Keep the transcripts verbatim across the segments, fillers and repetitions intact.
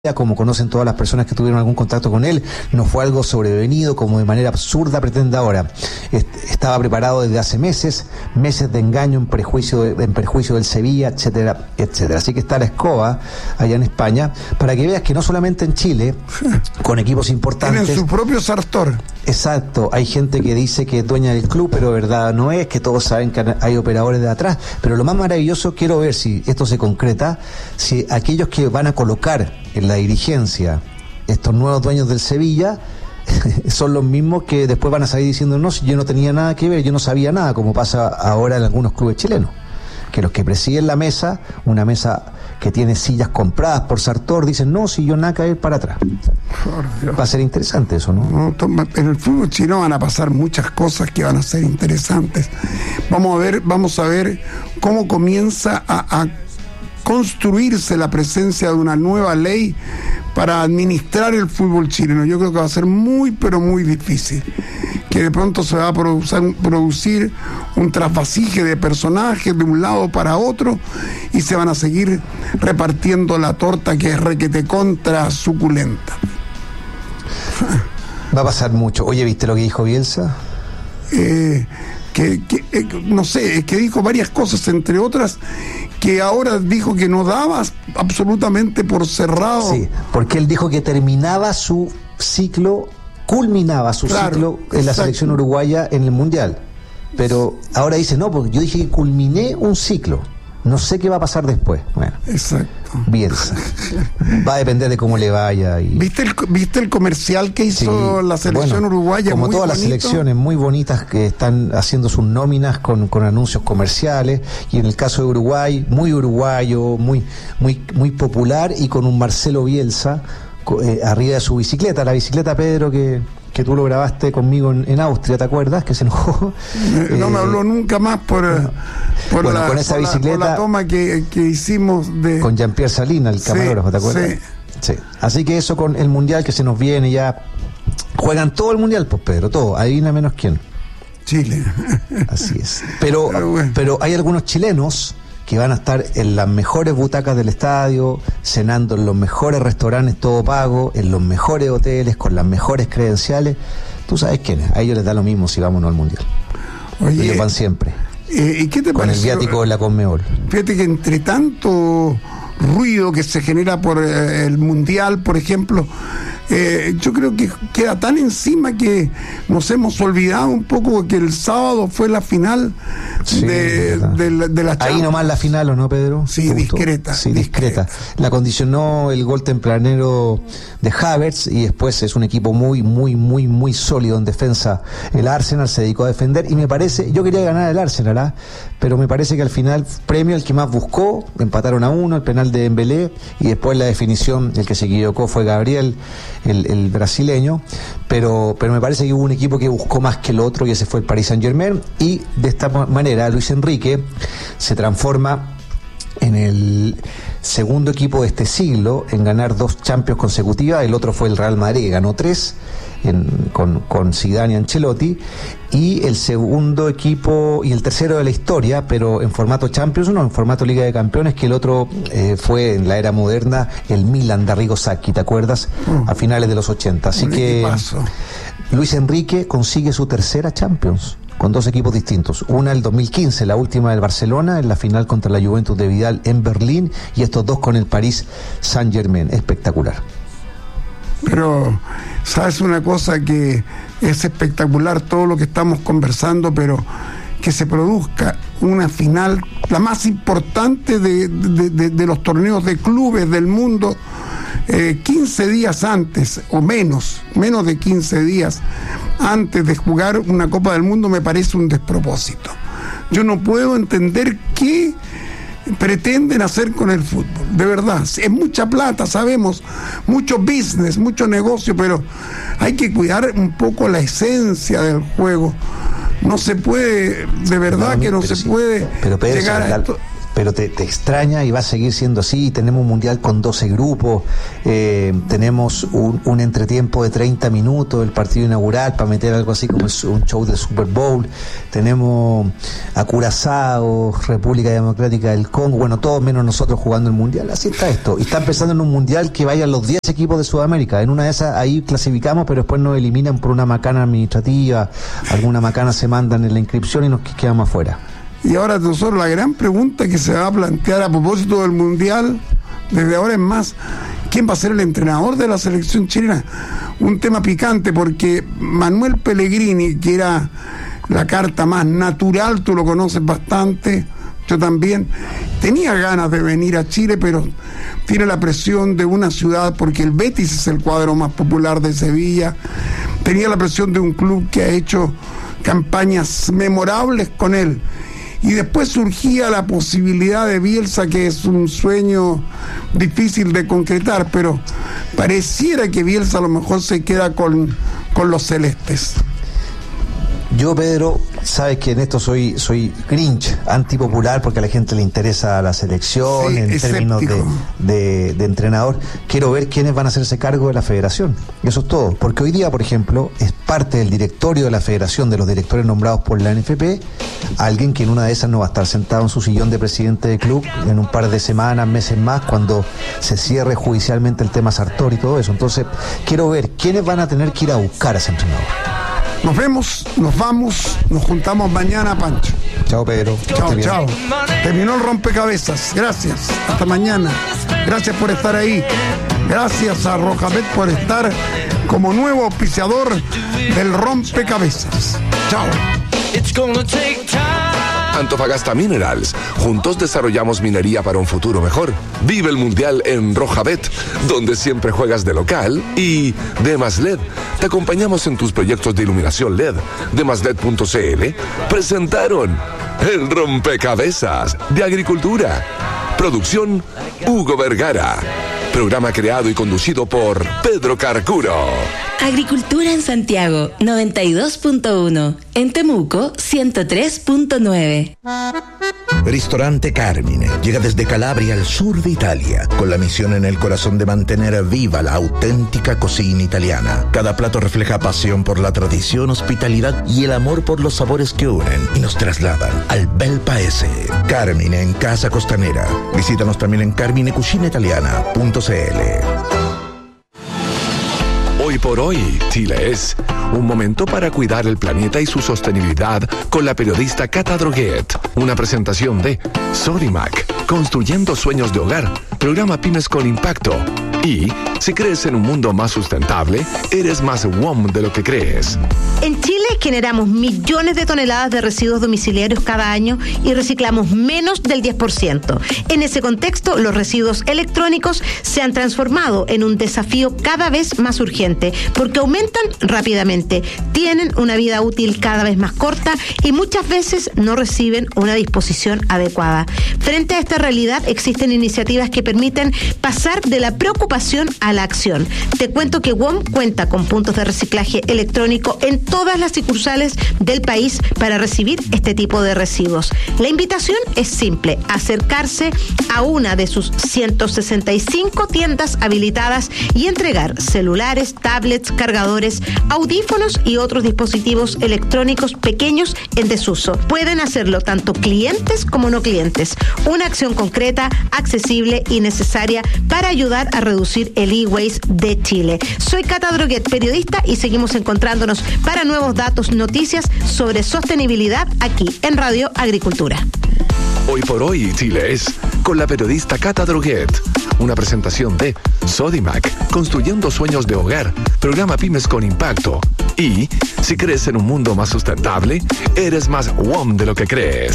como conocen todas las personas que tuvieron algún contacto con él, no fue algo sobrevenido como de manera absurda pretende ahora. Estaba preparado desde hace meses, meses de engaño en perjuicio, de, en perjuicio del Sevilla, etcétera, etcétera. Así que está la escoba allá en España, para que veas que no solamente en Chile, con equipos importantes... Tienen su propio Sartor. Exacto, hay gente que dice que es dueña del club, pero verdad no es, que todos saben que hay operadores de atrás, pero lo más maravilloso, quiero ver si esto se concreta, si aquellos que van a colocar en la dirigencia estos nuevos dueños del Sevilla son los mismos que después van a salir diciendo no, si yo no tenía nada que ver, yo no sabía nada, como pasa ahora en algunos clubes chilenos, que los que presiden la mesa, una mesa que tiene sillas compradas por Sartor, dicen no, si yo nada que ver para atrás. Va a ser interesante eso, ¿no? No, toma, en el fútbol chino van a pasar muchas cosas que van a ser interesantes. Vamos a ver, vamos a ver cómo comienza a, a construirse la presencia de una nueva ley para administrar el fútbol chileno. Yo creo que va a ser muy, pero muy difícil. Que de pronto se va a producir, producir un trasvasije de personajes de un lado para otro y se van a seguir repartiendo la torta que es requete contra suculenta. Va a pasar mucho. Oye, ¿viste lo que dijo Bielsa? Eh, que, que eh, no sé, es que dijo varias cosas, entre otras que ahora dijo que no daba absolutamente por cerrado. Sí, porque él dijo que terminaba su ciclo, culminaba su claro, ciclo en exacto. la selección uruguaya en el Mundial. Pero ahora dice, no, porque yo dije que culminé un ciclo. No sé qué va a pasar después. Bueno, exacto. Bielsa. Va a depender de cómo le vaya. Y... ¿Viste el, ¿Viste el comercial que hizo sí, la selección bueno, uruguaya? Como muy todas bonito. Las selecciones muy bonitas que están haciendo sus nóminas con, con anuncios comerciales. Y en el caso de Uruguay, muy uruguayo, muy, muy, muy popular, y con un Marcelo Bielsa eh, arriba de su bicicleta. La bicicleta, Pedro, que... que tú lo grabaste conmigo en, en Austria, ¿te acuerdas? Que se enojó. No eh, me habló nunca más por, bueno, por, bueno, la, con esa por, bicicleta, la, por la toma que, que hicimos de... con Jean-Pierre Salina, el camarógrafo, sí, ¿te acuerdas? Sí. sí. Así que eso con el Mundial que se nos viene ya. Juegan todo el Mundial, pues Pedro, todo. Adivina menos quién. Chile. Así es. Pero, pero, bueno. pero hay algunos chilenos que van a estar en las mejores butacas del estadio, cenando en los mejores restaurantes todo pago, en los mejores hoteles, con las mejores credenciales. Tú sabes quiénes, a ellos les da lo mismo si vamos o no al Mundial. Oye, ellos van siempre. Eh, ¿y qué te con pareció? El viático de la Conmebol. Fíjate que entre tanto ruido que se genera por eh, el Mundial, por ejemplo, eh, yo creo que queda tan encima que nos hemos olvidado un poco que el sábado fue la final sí, de, de, la, de la Champions. Ahí nomás la final, ¿o no, Pedro? Sí, discreta. Sí, discreta. discreta. La condicionó el gol tempranero de Havertz, y después es un equipo muy, muy, muy, muy sólido en defensa. El Arsenal se dedicó a defender, y me parece, yo quería ganar el Arsenal, ¿ah? pero me parece que al final premio el que más buscó, empataron a uno, el penal de Dembélé, y después la definición, el que se equivocó fue Gabriel, el, el brasileño, pero, pero me parece que hubo un equipo que buscó más que el otro, y ese fue el Paris Saint-Germain, y de esta manera Luis Enrique se transforma en el segundo equipo de este siglo en ganar dos Champions consecutivas. El otro fue el Real Madrid, ganó tres en, con, con Zidane y Ancelotti, y el segundo equipo y el tercero de la historia, pero en formato Champions, no en formato Liga de Campeones, que el otro eh, fue en la era moderna el Milan de Arrigo Sacchi, ¿te acuerdas? Mm. A finales de los ochenta. Así que Luis Enrique consigue su tercera Champions con dos equipos distintos. Una el dos mil quince, la última del Barcelona, en la final contra la Juventus de Vidal en Berlín, y estos dos con el Paris Saint-Germain. Espectacular. Pero, ¿sabes una cosa? Que es espectacular todo lo que estamos conversando, pero que se produzca una final, la más importante de, de, de, de los torneos de clubes del mundo, eh, quince días antes, o menos, menos de quince días antes de jugar una Copa del Mundo, me parece un despropósito. Yo no puedo entender qué pretenden hacer con el fútbol, de verdad. Es mucha plata, sabemos, mucho business, mucho negocio, pero hay que cuidar un poco la esencia del juego. No se puede, de verdad no, que no se sí. puede pero Pedro, llegar la, a esto. pero te, te extraña y va a seguir siendo así. Tenemos un mundial con doce grupos, eh, tenemos un, un entretiempo de treinta minutos, el partido inaugural, para meter algo así como un show del Super Bowl. Tenemos a Curazao, República Democrática del Congo, bueno, todos menos nosotros jugando el mundial. Así está esto. Y están pensando en un mundial que vayan los diez equipos de Sudamérica. En una de esas ahí clasificamos, pero después nos eliminan por una macana administrativa, alguna macana se mandan en la inscripción y nos quedamos afuera. Y ahora nosotros la gran pregunta que se va a plantear a propósito del mundial, desde ahora en más, ¿quién va a ser el entrenador de la selección chilena? Un tema picante, porque Manuel Pellegrini, que era la carta más natural, tú lo conoces bastante, yo también, tenía ganas de venir a Chile, pero tiene la presión de una ciudad, porque el Betis es el cuadro más popular de Sevilla, tenía la presión de un club que ha hecho campañas memorables con él. Y después surgía la posibilidad de Bielsa, que es un sueño difícil de concretar, pero pareciera que Bielsa a lo mejor se queda con, con los celestes. Yo, Pedro, sabes que en esto soy soy Grinch, antipopular, porque a la gente le interesa la selección, sí, en escéptico. Términos de, de, de entrenador. Quiero ver quiénes van a hacerse cargo de la federación. Eso es todo. Porque hoy día, por ejemplo, es parte del directorio de la federación, de los directores nombrados por la N F P, alguien que en una de esas no va a estar sentado en su sillón de presidente de club en un par de semanas, meses más, cuando se cierre judicialmente el tema Sartori y todo eso. Entonces, quiero ver quiénes van a tener que ir a buscar a ese entrenador. Nos vemos, nos vamos, nos juntamos mañana, Pancho. Chao, Pedro. Chao, chao. Terminó el rompecabezas. Gracias. Hasta mañana. Gracias por estar ahí. Gracias a Rojabet por estar como nuevo auspiciador del rompecabezas. Chao. Antofagasta Minerals. Juntos desarrollamos minería para un futuro mejor. Vive el Mundial en Rojabet, donde siempre juegas de local. Y Demas L E D. Te acompañamos en tus proyectos de iluminación L E D. DemasLed punto c l presentaron el rompecabezas de agricultura. Producción Hugo Vergara. Programa creado y conducido por Pedro Carcuro. Agricultura en Santiago, noventa y dos punto uno. En Temuco, ciento tres punto nueve. Ristorante Carmine llega desde Calabria al sur de Italia, con la misión en el corazón de mantener viva la auténtica cocina italiana. Cada plato refleja pasión por la tradición, hospitalidad y el amor por los sabores que unen y nos trasladan al bel paese. Carmine en Casa Costanera. Visítanos también en carmine cucina italiana punto c l. Hoy por hoy, Chile es un momento para cuidar el planeta y su sostenibilidad con la periodista Cata Droguet. Una presentación de Sodimac, construyendo sueños de hogar, programa Pymes con Impacto. Y si crees en un mundo más sustentable, eres más W O M de lo que crees. En Chile generamos millones de toneladas de residuos domiciliarios cada año y reciclamos menos del diez por ciento. En ese contexto, los residuos electrónicos se han transformado en un desafío cada vez más urgente porque aumentan rápidamente, tienen una vida útil cada vez más corta y muchas veces no reciben una disposición adecuada. Frente a esta realidad, existen iniciativas que permiten pasar de la preocupación a la acción. Te cuento que W O M cuenta con puntos de reciclaje electrónico en todas las sucursales del país para recibir este tipo de residuos. La invitación es simple: acercarse a una de sus ciento sesenta y cinco tiendas habilitadas y entregar celulares, tablets, cargadores, audífonos y otros dispositivos electrónicos pequeños en desuso. Pueden hacerlo tanto clientes como no clientes. Una acción concreta, accesible y necesaria para ayudar a reducir el e-waste de Chile. Soy Cata Droguet, periodista, y seguimos encontrándonos para nuevos datos, noticias sobre sostenibilidad aquí en Radio Agricultura. Hoy por hoy, Chile es con la periodista Cata Droguet. Una presentación de Sodimac, construyendo sueños de hogar, programa Pymes con Impacto. Y si crees en un mundo más sustentable, eres más W O M de lo que crees.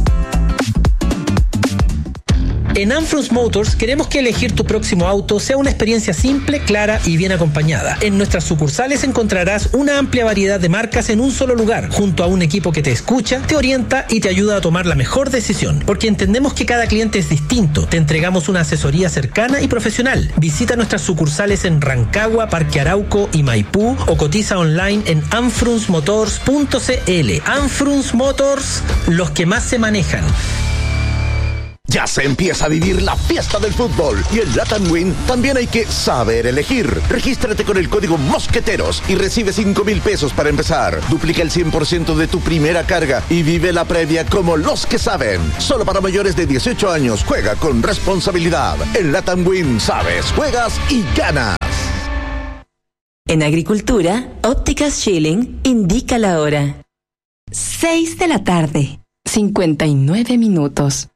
En Anfrus Motors queremos que elegir tu próximo auto sea una experiencia simple, clara y bien acompañada. En nuestras sucursales encontrarás una amplia variedad de marcas en un solo lugar, junto a un equipo que te escucha, te orienta y te ayuda a tomar la mejor decisión. Porque entendemos que cada cliente es distinto, te entregamos una asesoría cercana y profesional. Visita nuestras sucursales en Rancagua, Parque Arauco y Maipú o cotiza online en anfrus motors punto c l. Anfrus Motors, los que más se manejan. Ya se empieza a vivir la fiesta del fútbol y en Latam Win también hay que saber elegir. Regístrate con el código Mosqueteros y recibe cinco mil pesos para empezar. Duplica el cien por ciento de tu primera carga y vive la previa como los que saben. Solo para mayores de dieciocho años. Juega con responsabilidad. En Latam Win sabes, juegas y ganas. En Agricultura, Ópticas Schilling indica la hora. seis de la tarde, cincuenta y nueve minutos.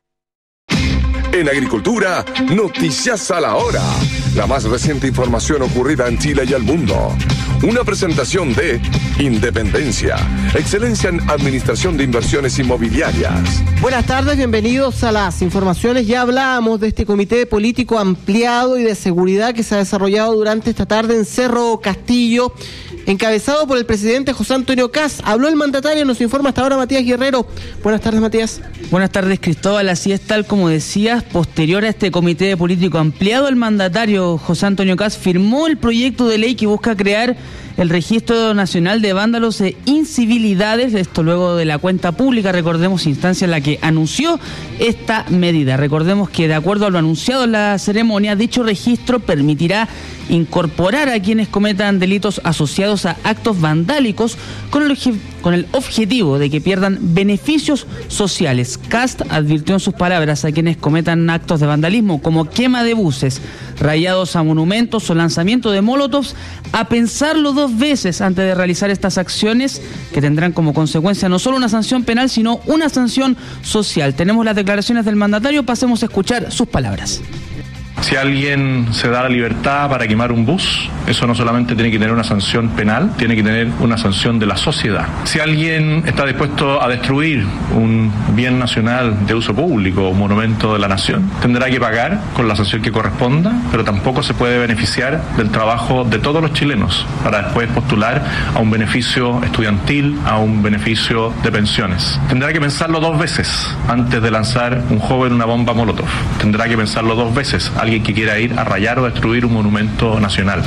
En Agricultura, noticias a la hora. La más reciente información ocurrida en Chile y el mundo. Una presentación de Independencia, excelencia en administración de inversiones inmobiliarias. Buenas tardes, bienvenidos a las informaciones. Ya hablábamos de este comité político ampliado y de seguridad que se ha desarrollado durante esta tarde en Cerro Castillo, encabezado por el presidente José Antonio Kast. Habló el mandatario, nos informa hasta ahora Matías Guerrero. Buenas tardes, Matías. Buenas tardes, Cristóbal. Así es, tal como decías, posterior a este comité político ampliado, el mandatario José Antonio Kast firmó el proyecto de ley que busca crear el Registro Nacional de Vándalos e Incivilidades, esto luego de la cuenta pública, recordemos, instancia en la que anunció esta medida. Recordemos que de acuerdo a lo anunciado en la ceremonia, dicho registro permitirá incorporar a quienes cometan delitos asociados a actos vandálicos con el, con el objetivo de que pierdan beneficios sociales. Kast advirtió en sus palabras a quienes cometan actos de vandalismo como quema de buses, rayados a monumentos o lanzamiento de molotovs a pensarlo dos veces antes de realizar estas acciones que tendrán como consecuencia no solo una sanción penal sino una sanción social. Tenemos las declaraciones del mandatario, pasemos a escuchar sus palabras. Si alguien se da la libertad para quemar un bus, eso no solamente tiene que tener una sanción penal, tiene que tener una sanción de la sociedad. Si alguien está dispuesto a destruir un bien nacional de uso público, un monumento de la nación, tendrá que pagar con la sanción que corresponda, pero tampoco se puede beneficiar del trabajo de todos los chilenos para después postular a un beneficio estudiantil, a un beneficio de pensiones. Tendrá que pensarlo dos veces antes de lanzar un joven una bomba molotov. Tendrá que pensarlo dos veces alguien que quiera ir a rayar o destruir un monumento nacional.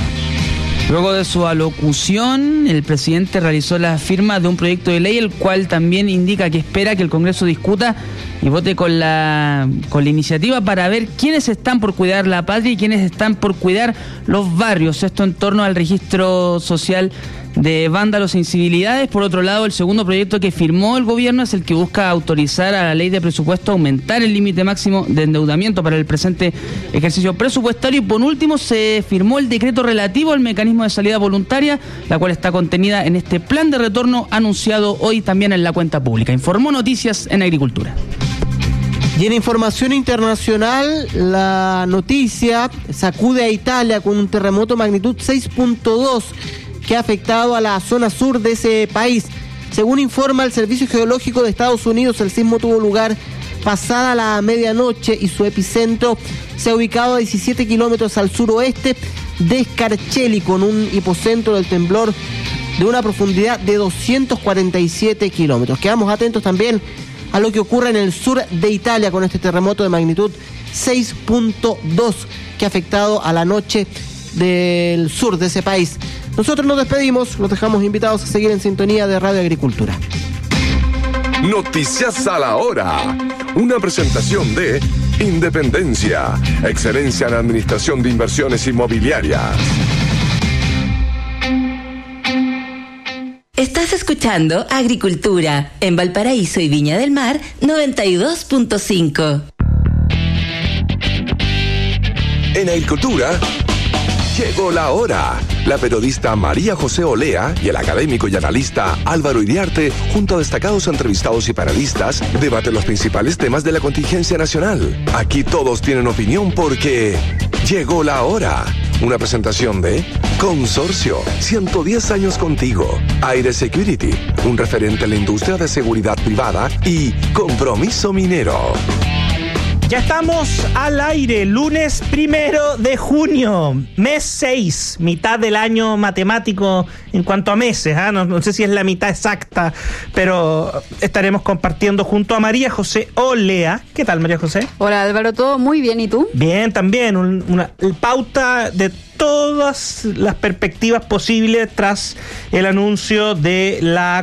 Luego de su alocución, el presidente realizó la firma de un proyecto de ley, el cual también indica que espera que el Congreso discuta y vote con la, con la iniciativa para ver quiénes están por cuidar la patria y quiénes están por cuidar los barrios. Esto en torno al registro social de vándalos e incivilidades. Por otro lado, el segundo proyecto que firmó el gobierno es el que busca autorizar a la ley de presupuesto aumentar el límite máximo de endeudamiento para el presente ejercicio presupuestario. Y por último, se firmó el decreto relativo al mecanismo de salida voluntaria, la cual está contenida en este plan de retorno anunciado hoy también en la cuenta pública. Informó Noticias en Agricultura. Y en información internacional, la noticia sacude a Italia con un terremoto magnitud seis punto dos que ha afectado a la zona sur de ese país. Según informa el Servicio Geológico de Estados Unidos, el sismo tuvo lugar pasada la medianoche y su epicentro se ha ubicado a diecisiete kilómetros al suroeste de Scarcelli, con un hipocentro del temblor de una profundidad de doscientos cuarenta y siete kilómetros. Quedamos atentos también a lo que ocurre en el sur de Italia con este terremoto de magnitud seis punto dos que ha afectado a la noche del sur de ese país. Nosotros nos despedimos, los dejamos invitados a seguir en sintonía de Radio Agricultura. Noticias a la hora. Una presentación de Independencia, excelencia en administración de inversiones inmobiliarias. Estás escuchando Agricultura en Valparaíso y Viña del Mar noventa y dos punto cinco. En Agricultura llegó la hora. La periodista María José Olea y el académico y analista Álvaro Iriarte, junto a destacados entrevistados y panelistas, debaten los principales temas de la contingencia nacional. Aquí todos tienen opinión porque llegó la hora. Una presentación de Consorcio, ciento diez años contigo, Aire Security, un referente en la industria de seguridad privada, y Compromiso Minero. Ya estamos al aire, lunes primero de junio, mes seis, mitad del año matemático en cuanto a meses, ¿eh? no, no sé si es la mitad exacta, pero estaremos compartiendo junto a María José Olea. ¿Qué tal, María José? Hola, Álvaro, todo muy bien, ¿y tú? Bien, también, un, una pauta de todas las perspectivas posibles tras el anuncio de la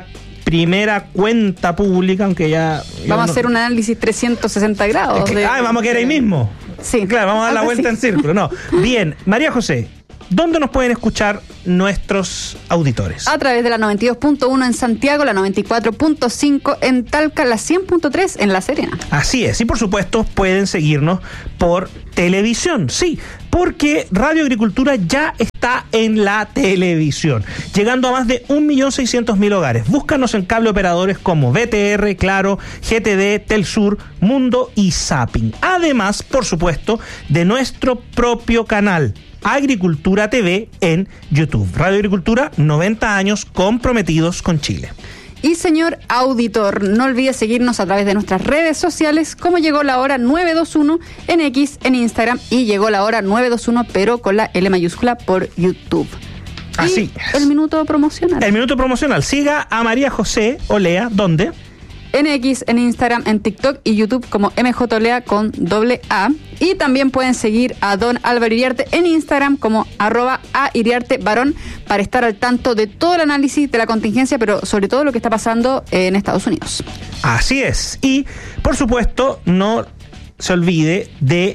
primera cuenta pública, aunque ya... Vamos no, a hacer un análisis trescientos sesenta grados. Es que, de, ah, vamos a quedar ahí mismo. Sí. Claro, vamos a dar la vuelta así. en círculo. No. Bien, María José, ¿dónde nos pueden escuchar nuestros auditores? A través de la noventa y dos punto uno en Santiago, la noventa y cuatro punto cinco en Talca, la cien punto tres en La Serena. Así es, y por supuesto pueden seguirnos por televisión, sí, porque Radio Agricultura ya está en la televisión, llegando a más de un millón seiscientos mil hogares. Búscanos en cable operadores como B T R, Claro, G T D, Telsur, Mundo y Zapping. Además, por supuesto, de nuestro propio canal Agricultura T V en YouTube. Radio Agricultura, noventa años comprometidos con Chile. Y señor auditor, no olvide seguirnos a través de nuestras redes sociales, como Llegó la Hora nueve dos uno en X, en Instagram, y Llegó la Hora nueve dos uno, pero con la L mayúscula, por YouTube. Así y es. El minuto promocional. El minuto promocional. Siga a María José Olea, ¿dónde? En X, en Instagram, en TikTok y YouTube como M J Olea con doble A. Y también pueden seguir a don Álvaro Iriarte en Instagram como arroba a Iriarte varón para estar al tanto de todo el análisis de la contingencia, pero sobre todo lo que está pasando en Estados Unidos. Así es. Y, por supuesto, no se olvide de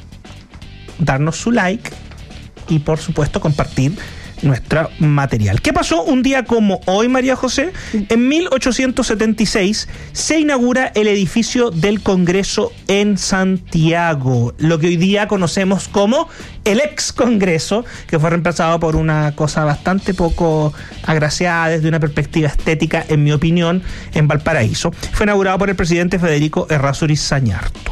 darnos su like y, por supuesto, compartir nuestro material. ¿Qué pasó un día como hoy, María José? En mil ochocientos setenta y seis se inaugura el edificio del Congreso en Santiago, lo que hoy día conocemos como el ex Congreso, que fue reemplazado por una cosa bastante poco agraciada desde una perspectiva estética, en mi opinión, en Valparaíso. Fue inaugurado por el presidente Federico Errázuriz Zañartu.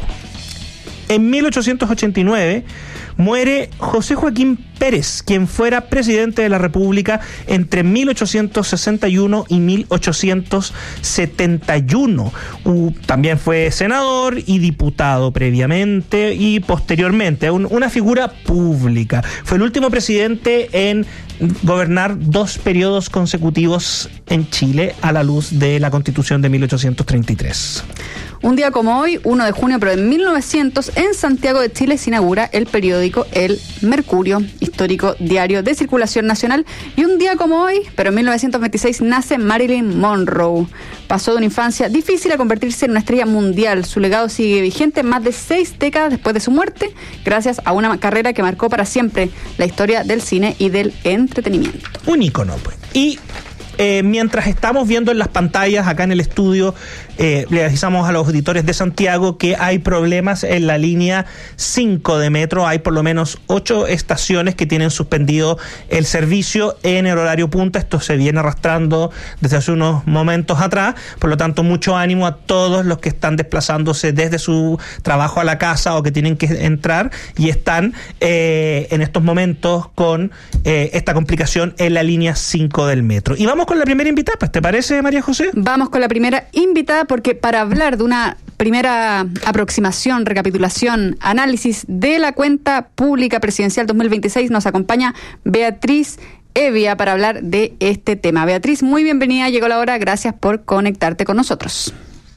En mil ochocientos ochenta y nueve muere José Joaquín Pérez, quien fuera presidente de la República entre mil ochocientos sesenta y uno y mil ochocientos setenta y uno. Uh, también fue senador y diputado previamente y posteriormente, un, una figura pública. Fue el último presidente en gobernar dos periodos consecutivos en Chile a la luz de la Constitución de mil ochocientos treinta y tres. Un día como hoy, uno de junio, pero de mil novecientos, en Santiago de Chile se inaugura el periódico El Mercurio, histórico diario de circulación nacional. Y un día como hoy, pero en mil novecientos veintiséis, nace Marilyn Monroe. Pasó de una infancia difícil a convertirse en una estrella mundial. Su legado sigue vigente más de seis décadas después de su muerte, gracias a una carrera que marcó para siempre la historia del cine y del entretenimiento. Un ícono, pues. Y Eh, mientras estamos viendo en las pantallas acá en el estudio, eh, le avisamos a los auditores de Santiago que hay problemas en la línea cinco de metro. Hay por lo menos ocho estaciones que tienen suspendido el servicio en el horario punta. Esto se viene arrastrando desde hace unos momentos atrás. Por lo tanto, mucho ánimo a todos los que están desplazándose desde su trabajo a la casa o que tienen que entrar y están eh, en estos momentos con eh, esta complicación en la línea cinco del metro. Y vamos con la primera invitada, pues, ¿te parece, María José? Vamos con la primera invitada, porque para hablar de una primera aproximación, recapitulación, análisis de la cuenta pública presidencial dos mil veintiséis nos acompaña Beatriz Evia para hablar de este tema. Beatriz, muy bienvenida, llegó la hora, gracias por conectarte con nosotros.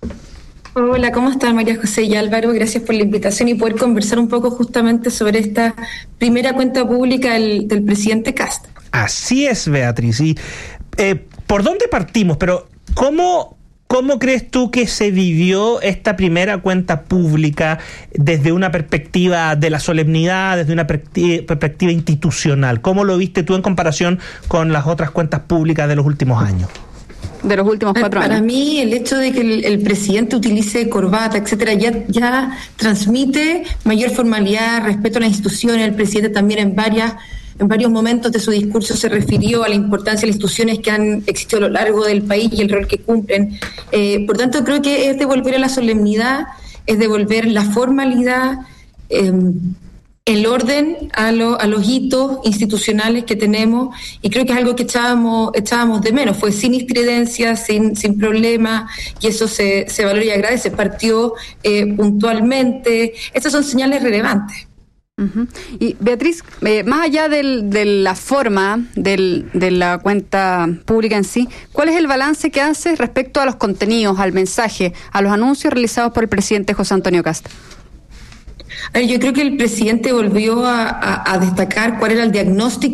Hola, ¿cómo están María José y Álvaro? Gracias por la invitación y poder conversar un poco justamente sobre esta primera cuenta pública del, del presidente Kast. Así es, Beatriz. Y eh, ¿por dónde partimos? Pero ¿cómo, ¿cómo crees tú que se vivió esta primera cuenta pública desde una perspectiva de la solemnidad, desde una perspectiva institucional? ¿Cómo lo viste tú en comparación con las otras cuentas públicas de los últimos años? De los últimos cuatro Para años. Para mí, el hecho de que el, el presidente utilice corbata, etcétera, ya, ya transmite mayor formalidad, respeto a las instituciones. El presidente también en varias En varios momentos de su discurso se refirió a la importancia de las instituciones que han existido a lo largo del país y el rol que cumplen. Eh, por tanto, creo que es devolver a la solemnidad, es devolver la formalidad, eh, el orden a, lo, a los hitos institucionales que tenemos, y creo que es algo que echábamos, echábamos de menos. Fue sin estridencia, sin, sin problema, y eso se, se valora y agradece. Partió eh, puntualmente. Estas son señales relevantes. Uh-huh. Y Beatriz, eh, más allá del, de la forma del, de la cuenta pública en sí, ¿cuál es el balance que hace respecto a los contenidos, al mensaje, a los anuncios realizados por el presidente José Antonio Kast? A ver, yo creo que el presidente volvió a, a, a destacar cuál era el diagnóstico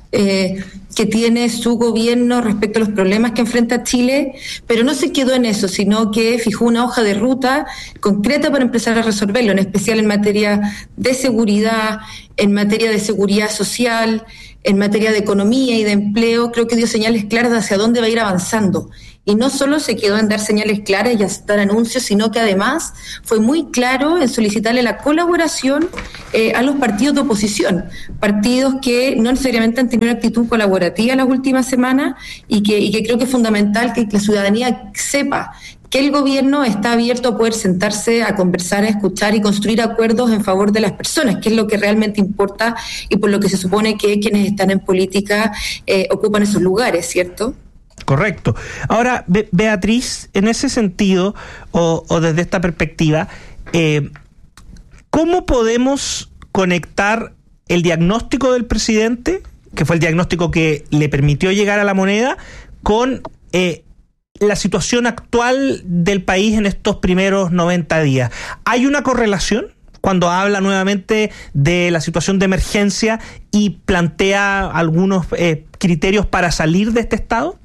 eh, que tiene su gobierno respecto a los problemas que enfrenta Chile, pero no se quedó en eso, sino que fijó una hoja de ruta concreta para empezar a resolverlo, en especial en materia de seguridad, en materia de seguridad social, en materia de economía y de empleo. Creo que dio señales claras de hacia dónde va a ir avanzando. Y no solo se quedó en dar señales claras y dar anuncios, sino que además fue muy claro en solicitarle la colaboración eh, a los partidos de oposición, partidos que no necesariamente han tenido una actitud colaborativa las últimas semanas y que, y que creo que es fundamental que la ciudadanía sepa que el gobierno está abierto a poder sentarse a conversar, a escuchar y construir acuerdos en favor de las personas, que es lo que realmente importa y por lo que se supone que quienes están en política eh, ocupan esos lugares, ¿cierto? Correcto. Ahora, Be- Beatriz, en ese sentido, o, o desde esta perspectiva, eh, ¿cómo podemos conectar el diagnóstico del presidente, que fue el diagnóstico que le permitió llegar a la moneda, con eh, la situación actual del país en estos primeros noventa días? ¿Hay una correlación cuando habla nuevamente de la situación de emergencia y plantea algunos eh, criterios para salir de este estado?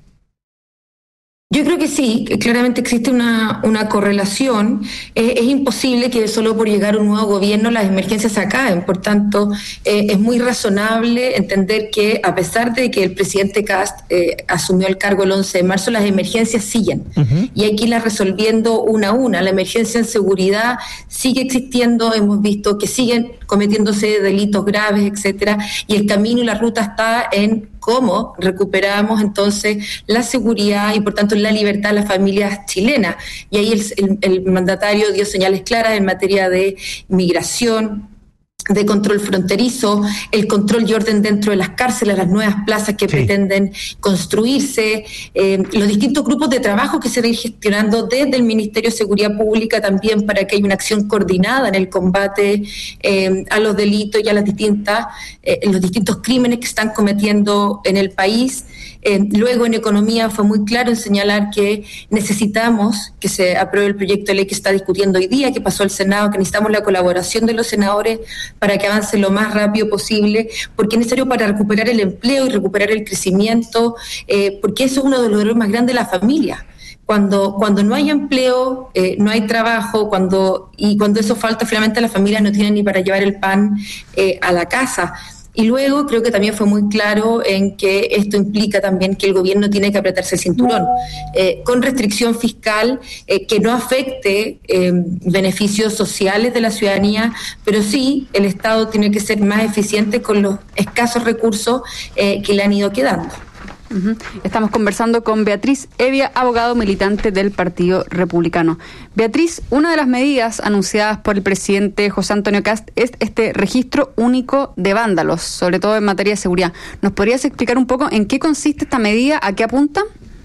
Yo creo que sí, que claramente existe una, una correlación. Eh, es imposible que solo por llegar un nuevo gobierno las emergencias se acaben. Por tanto, eh, es muy razonable entender que a pesar de que el presidente Kast eh, asumió el cargo el once de marzo, las emergencias siguen. Uh-huh. Y hay que irlas resolviendo una a una. La emergencia en seguridad sigue existiendo, hemos visto que siguen cometiéndose delitos graves, etcétera, y el camino y la ruta está en cómo recuperamos entonces la seguridad y por tanto la libertad de las familias chilenas. Y ahí el, el, el mandatario dio señales claras en materia de migración, de control fronterizo, el control y orden dentro de las cárceles, las nuevas plazas que sí. pretenden construirse, eh, los distintos grupos de trabajo que se van gestionando desde el Ministerio de Seguridad Pública también para que haya una acción coordinada en el combate eh, a los delitos y a las distintas, eh, los distintos crímenes que están cometiendo en el país. Eh, luego en economía fue muy claro en señalar que necesitamos que se apruebe el proyecto de ley que está discutiendo hoy día, que pasó al Senado, que necesitamos la colaboración de los senadores para que avance lo más rápido posible, porque es necesario para recuperar el empleo y recuperar el crecimiento, eh, porque eso es uno de los dolores más grandes de la familia. Cuando, cuando no hay empleo, eh, no hay trabajo, cuando y cuando eso falta, finalmente las familias no tienen ni para llevar el pan eh, a la casa. Y luego creo que también fue muy claro en que esto implica también que el gobierno tiene que apretarse el cinturón, eh, con restricción fiscal eh, que no afecte eh, beneficios sociales de la ciudadanía, pero sí el Estado tiene que ser más eficiente con los escasos recursos eh, que le han ido quedando. Uh-huh. Estamos conversando con Beatriz Hevia, abogado militante del Partido Republicano. Beatriz, una de las medidas anunciadas por el presidente José Antonio Kast es este registro único de vándalos, sobre todo en materia de seguridad. ¿Nos podrías explicar un poco en qué consiste esta medida, a qué apunta?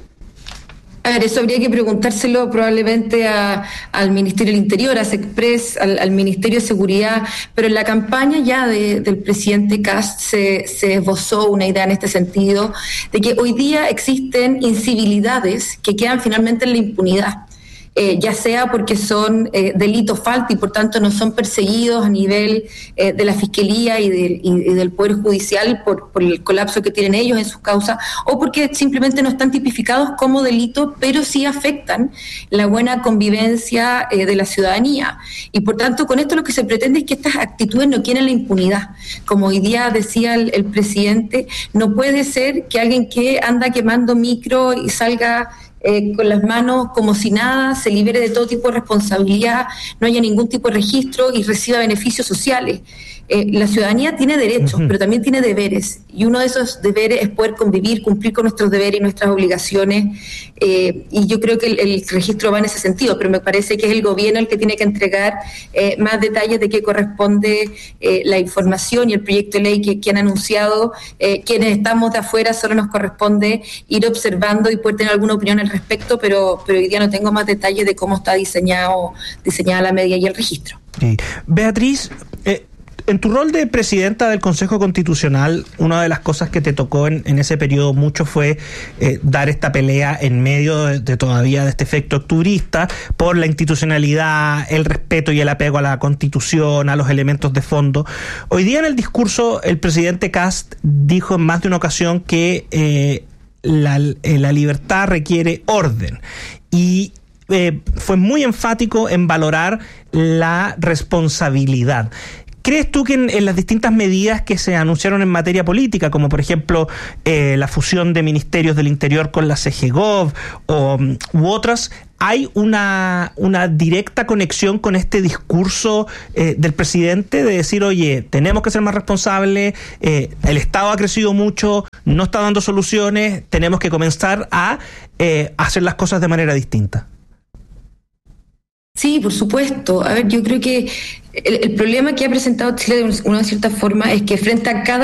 A ver, eso habría que preguntárselo probablemente a, al Ministerio del Interior, a SECPRES, al, al Ministerio de Seguridad, pero en la campaña ya de, del presidente Kast se, se esbozó una idea en este sentido, de que hoy día existen incivilidades que quedan finalmente en la impunidad. Eh, ya sea porque son eh, delitos falta y por tanto no son perseguidos a nivel eh, de la Fiscalía y, de, y, y del Poder Judicial por, por el colapso que tienen ellos en sus causas, o porque simplemente no están tipificados como delitos, pero sí afectan la buena convivencia eh, de la ciudadanía. Y por tanto, con esto lo que se pretende es que estas actitudes no quieren la impunidad. Como hoy día decía el, el presidente, no puede ser que alguien que anda quemando micro y salga Eh, con las manos como si nada, se libere de todo tipo de responsabilidad, no haya ningún tipo de registro y reciba beneficios sociales. Eh, la ciudadanía tiene derechos, uh-huh. pero también tiene deberes, y uno de esos deberes es poder convivir, cumplir con nuestros deberes y nuestras obligaciones, eh, y yo creo que el, el registro va en ese sentido, pero me parece que es el gobierno el que tiene que entregar eh, más detalles de qué corresponde eh, la información y el proyecto de ley que, que han anunciado. Eh, quienes estamos de afuera solo nos corresponde ir observando y poder tener alguna opinión al respecto, pero, pero hoy día no tengo más detalles de cómo está diseñado diseñada la medida y el registro. Sí. Beatriz, eh, en tu rol de presidenta del Consejo Constitucional, una de las cosas que te tocó en, en ese periodo mucho fue eh, dar esta pelea en medio de, de todavía de este efecto octubrista por la institucionalidad, el respeto y el apego a la Constitución, a los elementos de fondo. Hoy día en el discurso el presidente Kast dijo en más de una ocasión que eh, la, eh, la libertad requiere orden y eh, fue muy enfático en valorar la responsabilidad. ¿Crees tú que en, en las distintas medidas que se anunciaron en materia política, como por ejemplo eh, la fusión de ministerios del Interior con la C G Gov o, u otras, hay una, una directa conexión con este discurso eh, del presidente de decir, oye, tenemos que ser más responsables, eh, el Estado ha crecido mucho, no está dando soluciones, tenemos que comenzar a eh, hacer las cosas de manera distinta? Sí, por supuesto. A ver, yo creo que el, el problema que ha presentado Chile de una cierta forma es que frente a cada